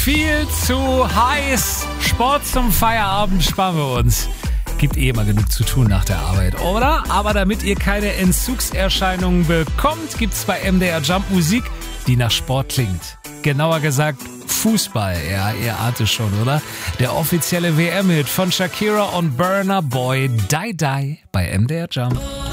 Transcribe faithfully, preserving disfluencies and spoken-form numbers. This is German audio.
Viel zu heiß. Sport zum Feierabend sparen wir uns. Gibt eh immer genug zu tun nach der Arbeit, oder? Aber damit ihr keine Entzugserscheinungen bekommt, gibt's bei M D R Jump Musik, die nach Sport klingt. Genauer gesagt Fußball. Ja, ihr ahnt es schon, oder? Der offizielle W M-Hit von Shakira und Burna Boy, Die Die bei M D R Jump.